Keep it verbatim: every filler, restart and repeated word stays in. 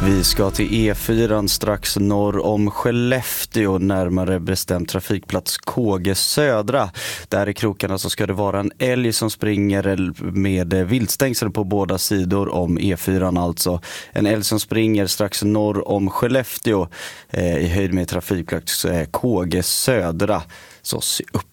Vi ska till E fyra strax norr om Skellefteå, närmare bestämt trafikplats Kåge Södra. Där i krokarna så ska det vara en älg som springer med viltstängsel på båda sidor om E fyra, alltså. En älg som springer strax norr om Skellefteå eh, i höjd med trafikplats eh, Kåge Södra. Så se upp